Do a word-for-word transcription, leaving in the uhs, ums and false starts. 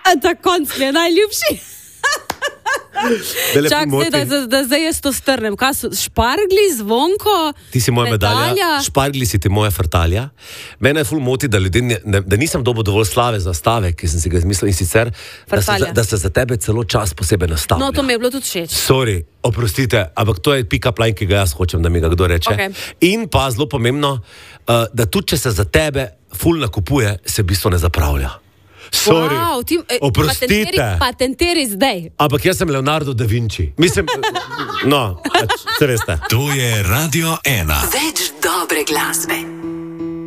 A ta konc mi je najljubši. Čak, zdaj, da, da, da zdaj jaz to strnem. Kaj so špargli, zvonko, ti si moja medalja, medalja. Špargli si ti moja frtalja. Mene je ful moti, da, ljudje ne, ne, da nisem dobil dovolj slave za stave, ki sem si ga izmislil in sicer, da se, da se za tebe celo čas posebej nastavlja. No, to mi je bilo tudi všeč. Sorry, oprostite, ampak to je pick-up line, ki ga jaz hočem, da mi ga kdo reče. Okay. In pa zelo pomembno, uh, da tudi, če se za tebe ful nakupuje, se v bistvu ne zapravlja. Sorry, wow, ti, eh, oprostite. Patenteri, patenteri zdaj. Ampak jaz sem Leonardo da Vinci. Mislim, no, se veste. To je Radio ena. Več dobre glasbe.